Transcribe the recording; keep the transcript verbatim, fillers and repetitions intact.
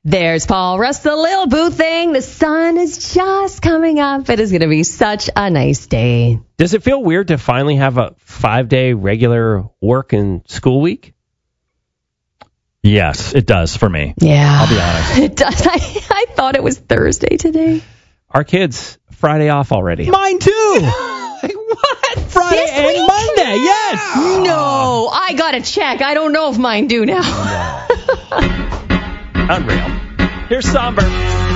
There's Paul Russell, Lil Boo thing. The sun is just coming up. It is going to be such a nice day. Does it feel weird to finally have a five-day regular work and school week? Yes, it does for me. Yeah. I'll be honest. It does. I, I thought it was Thursday today. Our kids, Friday off already. Mine too. What? Friday This and week? Monday, yes. No, I got to check. I don't know if mine do now. Unreal. Here's Somber.